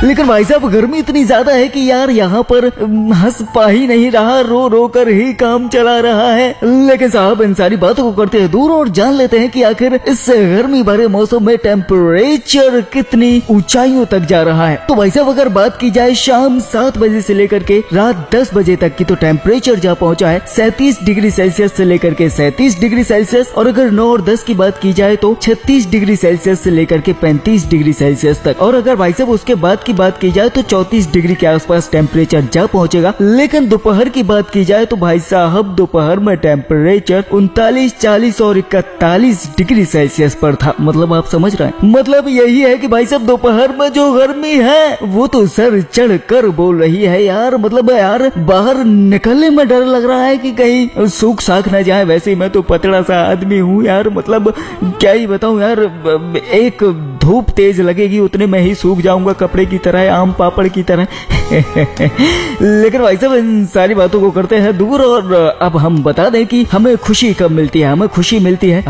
लेकिन भाई साहब गर्मी इतनी ज्यादा है कि यार यहाँ पर हंस पा ही नहीं रहा, रो रो कर ही काम चला रहा है। लेकिन साहब इन सारी बातों को करते हैं दूर और जान लेते हैं कि आखिर इस गर्मी भरे मौसम में टेम्परेचर कितनी ऊंचाइयों तक जा रहा है। तो भाई साहब अगर बात की जाए शाम 7 बजे से लेकर के रात 10 बजे तक की, तो टेम्परेचर जा पहुंचा है 37 डिग्री सेल्सियस से लेकर के 37 डिग्री सेल्सियस। और अगर 9 और 10 की बात की जाए तो 36 डिग्री सेल्सियस से लेकर के 35 डिग्री सेल्सियस तक। और अगर भाई साहब उसके बाद की बात की जाए तो 34 डिग्री के आसपास टेम्परेचर जा पहुंचेगा। लेकिन दोपहर की बात की जाए तो भाई साहब दोपहर में टेम्परेचर 39, 40 और 41 डिग्री सेल्सियस पर था। मतलब आप समझ रहे हैं, मतलब यही है कि भाई साहब दोपहर में जो गर्मी है वो तो सर चढ़ कर बोल रही है यार। मतलब यार बाहर निकलने में डर लग रहा है कि कहीं सूख साख न जाए। वैसे मैं तो पतला सा आदमी हूँ यार, मतलब क्या ही बताऊं यार, एक धूप तेज लगेगी उतने में ही सूख जाऊंगा कपड़े की तरह, आम पापड़ की तरह। लेकिन भाई साहब इन सारी बातों को करते हैं दूर। और अब हम बता दें कि हमें खुशी कब मिलती है। हमें खुशी मिलती है